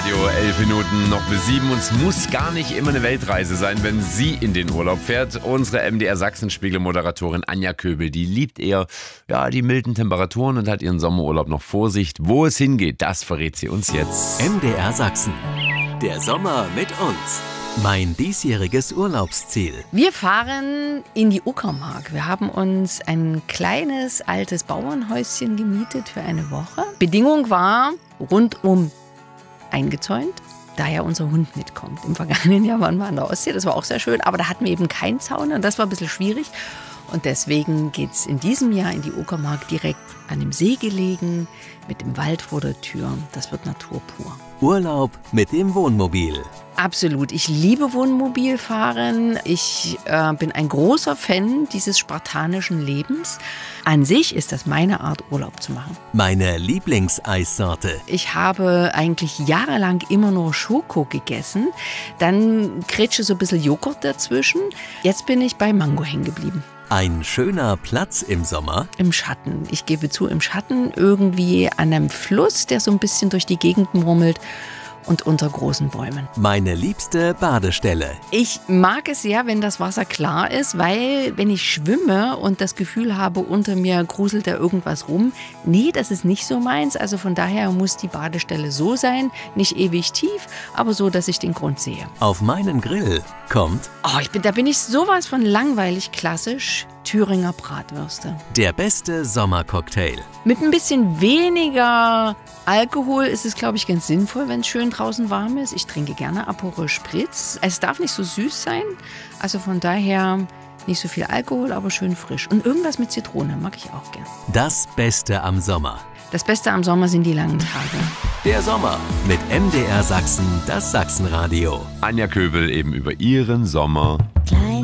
Radio, 11 Minuten noch bis 7. Und es muss gar nicht immer eine Weltreise sein, wenn sie in den Urlaub fährt. Unsere MDR Sachsenspiegel-Moderatorin Anja Köbel, die liebt eher die milden Temperaturen und hat ihren Sommerurlaub noch vor sich. Wo es hingeht, das verrät sie uns jetzt. MDR Sachsen. Der Sommer mit uns. Mein diesjähriges Urlaubsziel. Wir fahren in die Uckermark. Wir haben uns ein kleines, altes Bauernhäuschen gemietet für eine Woche. Bedingung war, rundum eingezäunt, da ja unser Hund mitkommt. Im vergangenen Jahr waren wir an der Ostsee, das war auch sehr schön, aber da hatten wir eben keinen Zaun und das war ein bisschen schwierig. Und deswegen geht es in diesem Jahr in die Uckermark direkt an dem See gelegen, mit dem Wald vor der Tür. Das wird Natur pur. Urlaub mit dem Wohnmobil. Absolut. Ich liebe Wohnmobilfahren. Ich bin ein großer Fan dieses spartanischen Lebens. An sich ist das meine Art, Urlaub zu machen. Meine Lieblingseissorte. Ich habe eigentlich jahrelang immer nur Schoko gegessen. Dann kretsche so ein bisschen Joghurt dazwischen. Jetzt bin ich bei Mango hängen geblieben. Ein schöner Platz im Sommer? Im Schatten. Ich gebe zu, im Schatten, irgendwie an einem Fluss, der so ein bisschen durch die Gegend murmelt und unter großen Bäumen. Meine liebste Badestelle. Ich mag es sehr, wenn das Wasser klar ist, weil wenn ich schwimme und das Gefühl habe, unter mir gruselt da irgendwas rum, nee, das ist nicht so meins. Also von daher muss die Badestelle so sein, nicht ewig tief, aber so, dass ich den Grund sehe. Auf meinen Grill kommt Da bin ich sowas von langweilig klassisch. Thüringer Bratwürste. Der beste Sommercocktail. Mit ein bisschen weniger Alkohol ist es, glaube ich, ganz sinnvoll, wenn es schön draußen warm ist. Ich trinke gerne Aperol Spritz. Es darf nicht so süß sein, also von daher nicht so viel Alkohol, aber schön frisch. Und irgendwas mit Zitrone mag ich auch gern. Das Beste am Sommer. Das Beste am Sommer sind die langen Tage. Der Sommer mit MDR Sachsen, das Sachsenradio. Anja Köbel eben über ihren Sommer